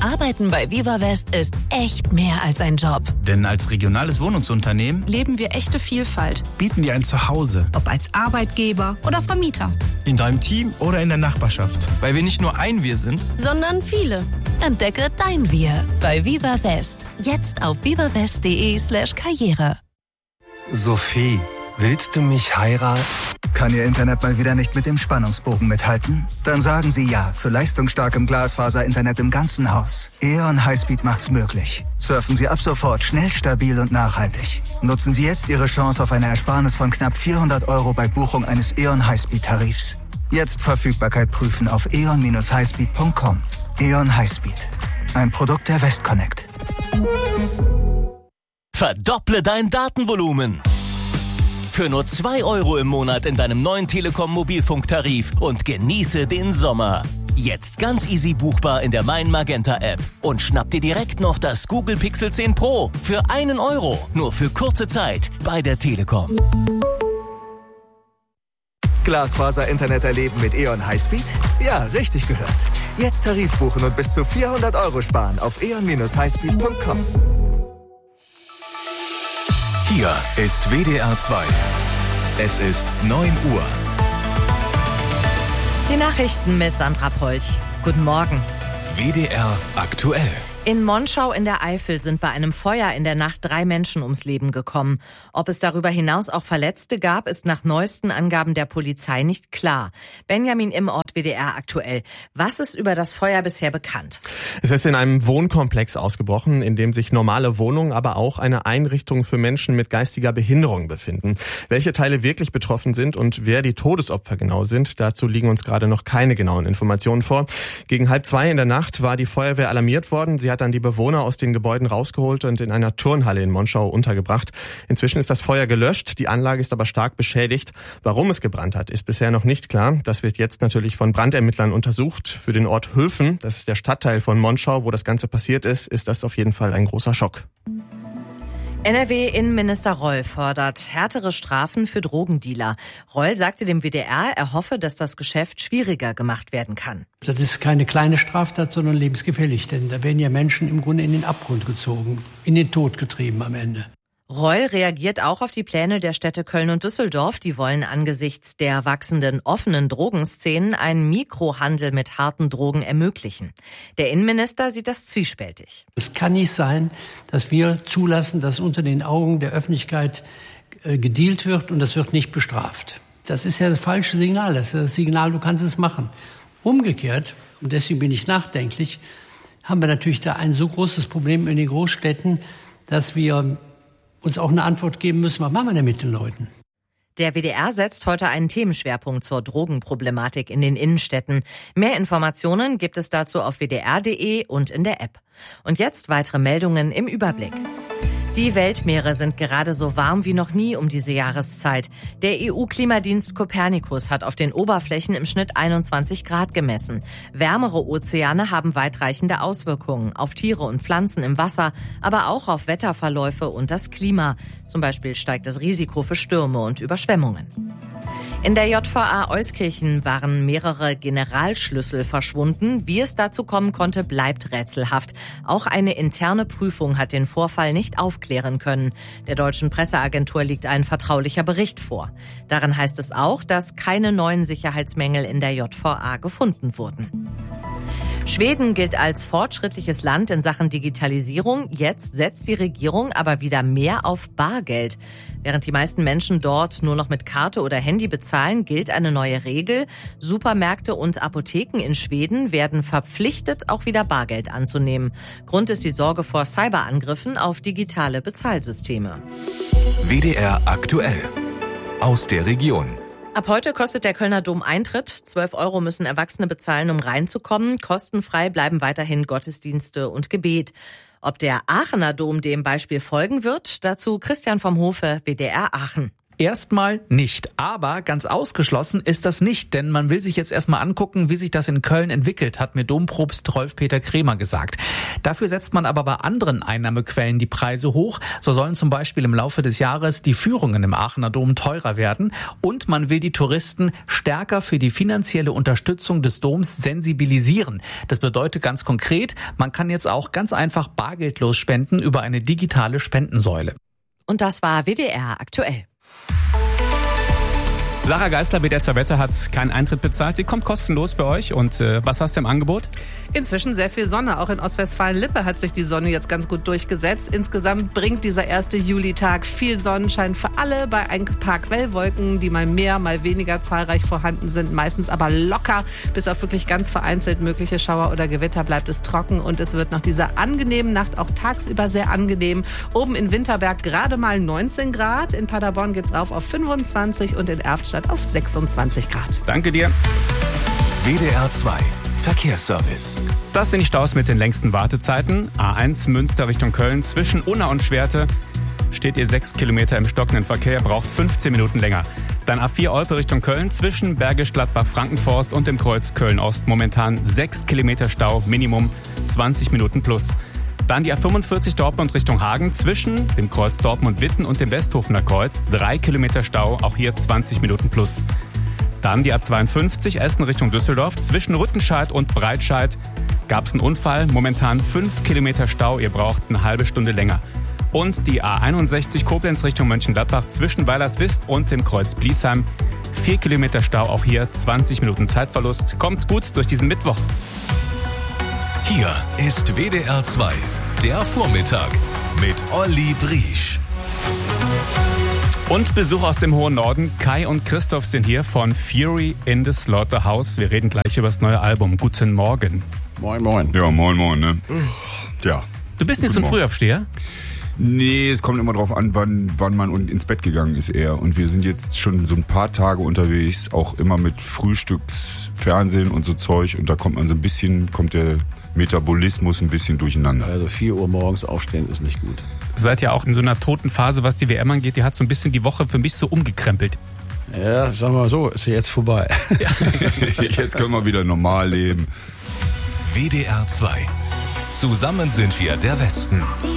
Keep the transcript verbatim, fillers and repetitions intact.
Arbeiten bei VivaWest ist echt mehr als ein Job. Denn als regionales Wohnungsunternehmen leben wir echte Vielfalt. Bieten dir ein Zuhause. Ob als Arbeitgeber oder Vermieter. In deinem Team oder in der Nachbarschaft. Weil wir nicht nur ein Wir sind, sondern viele. Entdecke dein Wir bei VivaWest. Jetzt auf vivawest.de slash Karriere. Sophie, willst du mich heiraten? Kann Ihr Internet mal wieder nicht mit dem Spannungsbogen mithalten? Dann sagen Sie Ja zu leistungsstarkem Glasfaser-Internet im ganzen Haus. E O N Highspeed macht's möglich. Surfen Sie ab sofort schnell, stabil und nachhaltig. Nutzen Sie jetzt Ihre Chance auf eine Ersparnis von knapp vierhundert Euro bei Buchung eines E O N Highspeed-Tarifs. Jetzt Verfügbarkeit prüfen auf e o n Bindestrich highspeed punkt com. E O N Highspeed. Ein Produkt der Westconnect. Verdopple dein Datenvolumen. Für nur zwei Euro im Monat in deinem neuen Telekom-Mobilfunktarif und genieße den Sommer. Jetzt ganz easy buchbar in der Mein Magenta App. Und schnapp dir direkt noch das Google Pixel zehn Pro für einen Euro. Nur für kurze Zeit bei der Telekom. Glasfaser-Internet erleben mit E O N Highspeed? Ja, richtig gehört. Jetzt Tarif buchen und bis zu vierhundert Euro sparen auf e o n Bindestrich highspeed punkt com. Hier ist W D R zwei. Es ist neun Uhr. Die Nachrichten mit Sandra Polch. Guten Morgen. W D R aktuell. In Monschau in der Eifel sind bei einem Feuer in der Nacht drei Menschen ums Leben gekommen. Ob es darüber hinaus auch Verletzte gab, ist nach neuesten Angaben der Polizei nicht klar. Benjamin Immort, W D R aktuell. Was ist über das Feuer bisher bekannt? Es ist in einem Wohnkomplex ausgebrochen, in dem sich normale Wohnungen, aber auch eine Einrichtung für Menschen mit geistiger Behinderung befinden. Welche Teile wirklich betroffen sind und wer die Todesopfer genau sind, dazu liegen uns gerade noch keine genauen Informationen vor. Gegen halb zwei in der Nacht war die Feuerwehr alarmiert worden. Sie hat dann die Bewohner aus den Gebäuden rausgeholt und in einer Turnhalle in Monschau untergebracht. Inzwischen ist das Feuer gelöscht, die Anlage ist aber stark beschädigt. Warum es gebrannt hat, ist bisher noch nicht klar. Das wird jetzt natürlich von Brandermittlern untersucht. Für den Ort Höfen, das ist der Stadtteil von Monschau, wo das Ganze passiert ist, ist das auf jeden Fall ein großer Schock. N R W-Innenminister Reul fordert härtere Strafen für Drogendealer. Reul sagte dem W D R, er hoffe, dass das Geschäft schwieriger gemacht werden kann. Das ist keine kleine Straftat, sondern lebensgefährlich. Denn da werden ja Menschen im Grunde in den Abgrund gezogen, in den Tod getrieben am Ende. Reul reagiert auch auf die Pläne der Städte Köln und Düsseldorf. Die wollen angesichts der wachsenden offenen Drogenszenen einen Mikrohandel mit harten Drogen ermöglichen. Der Innenminister sieht das zwiespältig. Es kann nicht sein, dass wir zulassen, dass unter den Augen der Öffentlichkeit äh, gedealt wird und das wird nicht bestraft. Das ist ja das falsche Signal. Das ist das Signal, du kannst es machen. Umgekehrt, und deswegen bin ich nachdenklich, haben wir natürlich da ein so großes Problem in den Großstädten, dass wir uns auch eine Antwort geben müssen, was machen wir denn mit den Leuten? Der W D R setzt heute einen Themenschwerpunkt zur Drogenproblematik in den Innenstädten. Mehr Informationen gibt es dazu auf w d r punkt d e und in der App. Und jetzt weitere Meldungen im Überblick. Die Weltmeere sind gerade so warm wie noch nie um diese Jahreszeit. Der E U-Klimadienst Copernicus hat auf den Oberflächen im Schnitt einundzwanzig Grad gemessen. Wärmere Ozeane haben weitreichende Auswirkungen auf Tiere und Pflanzen im Wasser, aber auch auf Wetterverläufe und das Klima. Zum Beispiel steigt das Risiko für Stürme und Überschwemmungen. In der J V A Euskirchen waren mehrere Generalschlüssel verschwunden. Wie es dazu kommen konnte, bleibt rätselhaft. Auch eine interne Prüfung hat den Vorfall nicht aufklären können. Der deutschen Presseagentur liegt ein vertraulicher Bericht vor. Darin heißt es auch, dass keine neuen Sicherheitsmängel in der J V A gefunden wurden. Schweden gilt als fortschrittliches Land in Sachen Digitalisierung. Jetzt setzt die Regierung aber wieder mehr auf Bargeld. Während die meisten Menschen dort nur noch mit Karte oder Handy bezahlen, gilt eine neue Regel. Supermärkte und Apotheken in Schweden werden verpflichtet, auch wieder Bargeld anzunehmen. Grund ist die Sorge vor Cyberangriffen auf digitale Bezahlsysteme. W D R aktuell. Aus der Region. Ab heute kostet der Kölner Dom Eintritt. zwölf Euro müssen Erwachsene bezahlen, um reinzukommen. Kostenfrei bleiben weiterhin Gottesdienste und Gebet. Ob der Aachener Dom dem Beispiel folgen wird, dazu Christian vom Hofe, W D R Aachen. Erstmal nicht, aber ganz ausgeschlossen ist das nicht, denn man will sich jetzt erstmal angucken, wie sich das in Köln entwickelt, hat mir Dompropst Rolf-Peter Kremer gesagt. Dafür setzt man aber bei anderen Einnahmequellen die Preise hoch. So sollen zum Beispiel im Laufe des Jahres die Führungen im Aachener Dom teurer werden und man will die Touristen stärker für die finanzielle Unterstützung des Doms sensibilisieren. Das bedeutet ganz konkret, man kann jetzt auch ganz einfach bargeldlos spenden über eine digitale Spendensäule. Und das war W D R aktuell. Sarah Geisler, B D R zwei Wetter, hat keinen Eintritt bezahlt. Sie kommt kostenlos für euch. Und äh, was hast du im Angebot? Inzwischen sehr viel Sonne. Auch in Ostwestfalen-Lippe hat sich die Sonne jetzt ganz gut durchgesetzt. Insgesamt bringt dieser erste Julitag viel Sonnenschein für alle. Bei ein paar Quellwolken, die mal mehr, mal weniger zahlreich vorhanden sind. Meistens aber locker. Bis auf wirklich ganz vereinzelt mögliche Schauer oder Gewitter bleibt es trocken. Und es wird nach dieser angenehmen Nacht auch tagsüber sehr angenehm. Oben in Winterberg gerade mal neunzehn Grad. In Paderborn geht's rauf auf fünfundzwanzig und in Erftstadt auf sechsundzwanzig Grad. Danke dir. W D R zwei Verkehrsservice. Das sind die Staus mit den längsten Wartezeiten. A eins Münster Richtung Köln. Zwischen Unna und Schwerte steht ihr sechs Kilometer im stockenden Verkehr, braucht fünfzehn Minuten länger. Dann A vier Olpe Richtung Köln. Zwischen Bergisch Gladbach Frankenforst und dem Kreuz Köln-Ost momentan sechs Kilometer Stau, Minimum zwanzig Minuten plus. Dann die A fünfundvierzig Dortmund Richtung Hagen, zwischen dem Kreuz Dortmund-Witten und dem Westhofener Kreuz. Drei Kilometer Stau, auch hier zwanzig Minuten plus. Dann die A zweiundfünfzig Essen Richtung Düsseldorf. Zwischen Rüttenscheid und Breitscheid gab es einen Unfall. Momentan fünf Kilometer Stau, ihr braucht eine halbe Stunde länger. Und die A einundsechzig Koblenz Richtung Mönchengladbach zwischen Weilerswist und dem Kreuz Bliesheim. Vier Kilometer Stau, auch hier zwanzig Minuten Zeitverlust. Kommt gut durch diesen Mittwoch. Hier ist W D R zwei, der Vormittag mit Olli Briesch. Und Besuch aus dem hohen Norden. Kai und Christoph sind hier von Fury in the Slaughterhouse. Wir reden gleich über das neue Album. Guten Morgen. Moin, moin. Ja, moin, moin, ne? Ja. Du bist nicht so ein Frühaufsteher? Nee, es kommt immer drauf an, wann, wann man ins Bett gegangen ist eher. Und wir sind jetzt schon so ein paar Tage unterwegs, auch immer mit Frühstücksfernsehen und so Zeug. Und da kommt man so ein bisschen, kommt der Metabolismus ein bisschen durcheinander. Also vier Uhr morgens aufstehen ist nicht gut. Seid ja auch in so einer toten Phase, was die W M angeht. Die hat so ein bisschen die Woche für mich so umgekrempelt. Ja, sagen wir mal so, ist jetzt vorbei. Ja. Jetzt können wir wieder normal leben. W D R zwei. Zusammen sind wir der Westen.